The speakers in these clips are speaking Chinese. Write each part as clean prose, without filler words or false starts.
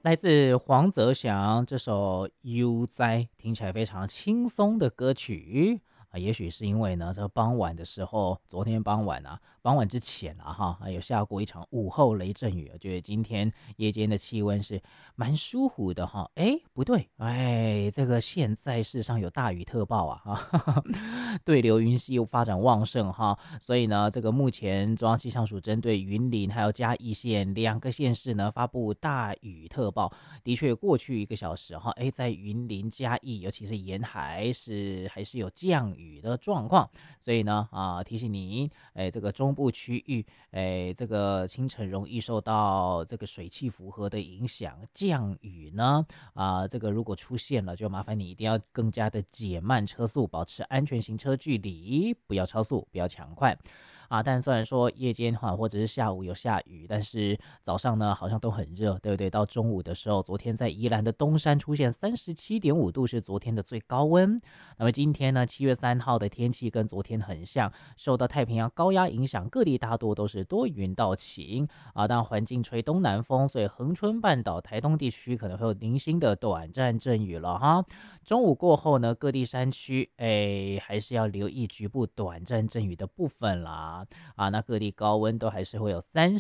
来自黄泽祥这首《悠哉》，听起来非常轻松的歌曲啊。也许是因为呢，这傍晚的时候，昨天傍晚啊，傍晚之前啊，有下过一场午后雷阵雨，我觉得今天夜间的气温是蛮舒服的哈。哎，不对，哎，这个现在世上有大雨特报啊，对流云系发展旺盛哈，所以呢，这个目前中央气象署针对云林还有嘉义县两个县市呢发布大雨特报。的确，过去1个小时哈，哎，在云林嘉义，尤其是沿海还是有降雨的状况，所以呢提醒您，哎，这个中部区域，哎，这个清晨容易受到这个水汽符合的影响，降雨呢这个如果出现了，就麻烦你一定要更加的减慢车速，保持安全行车距离，不要超速，不要抢快。但虽然说夜间或者是下午有下雨，但是早上呢好像都很热，对不对？到中午的时候，昨天在宜兰的东山出现37.5度，是昨天的最高温。那么今天呢，7月3号的天气跟昨天很像，受到太平洋高压影响，各地大多都是多云到晴但环境吹东南风，所以恒春半岛、台东地区可能会有零星的短暂阵雨了哈。中午过后呢，各地山区还是要留意局部短暂阵雨的部分啦。那各地高温都还是会有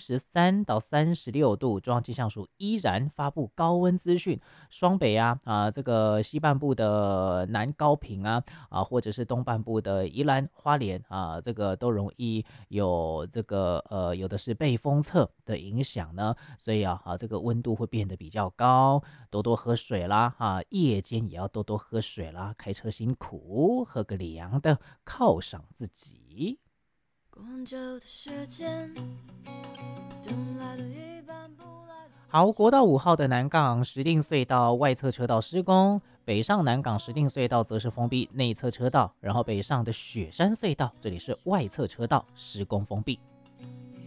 33到36度，中央气象署依然发布高温资讯，双北这个西半部的南高屏或者是东半部的宜兰花莲这个都容易有这个有的是被风侧的影响呢，所以这个温度会变得比较高，多多喝水啦夜间也要多多喝水啦，开车辛苦，喝个凉的犒赏自己。光久的时间等来的一半不来。好，国道5号的南港石碇隧道外侧车道施工，北上南港石碇隧道则是封闭内侧车道，然后北上的雪山隧道这里是外侧车道施工封闭。